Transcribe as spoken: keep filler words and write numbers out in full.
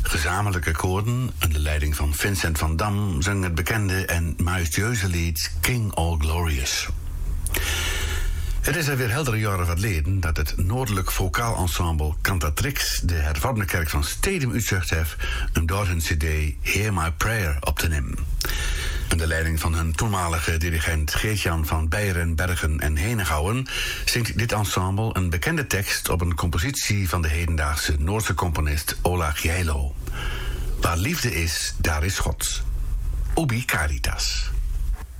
Gezamenlijke koorden onder de leiding van Vincent van Dam zong het bekende en majestueuze lied King All Glorious. Het is alweer heldere jaren geleden dat het Noordelijk Vocaal Ensemble Cantatrix de hervormde kerk van Stedum uitzocht heeft om door hun cd Hear My Prayer op te nemen. Onder de leiding van hun toenmalige dirigent Geert-Jan van Beieren, Bergen en Henegouwen zingt dit ensemble een bekende tekst op een compositie van de hedendaagse Noordse componist Ola Gjeilo. Waar liefde is, daar is God. Ubi Caritas.